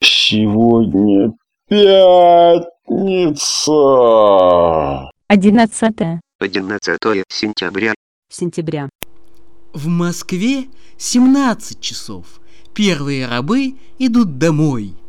Сегодня пятница. 11 сентября. В Москве 17 часов. Первые рабы идут домой.